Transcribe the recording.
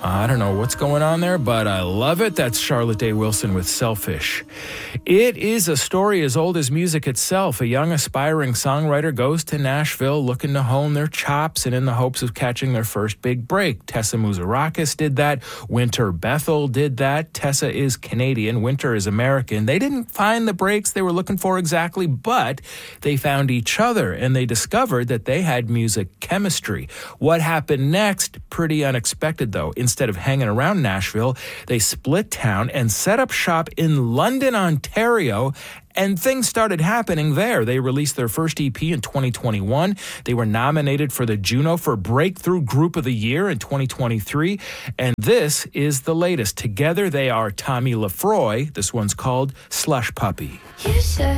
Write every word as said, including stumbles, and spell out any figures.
I don't know what's going on there, but I love it. That's Charlotte Day Wilson with Selfish. It is a story as old as music itself. A young aspiring songwriter goes to Nashville looking to hone their chops and in the hopes of catching their first big break. Tessa Musarakis did that. Winter Bethel did that. Tessa is Canadian. Winter is American. They didn't find the breaks they were looking for exactly, but they found each other and they discovered that they had music chemistry. What happened next? Pretty unexpected, though. Instead of hanging around Nashville, they split town and set up shop in London, Ontario, and things started happening there. They released their first E P in twenty twenty-one. They were nominated for the Juno for Breakthrough Group of the Year in twenty twenty-three. And this is the latest. Together they are Tommy Lefroy. This one's called Slush Puppy. You said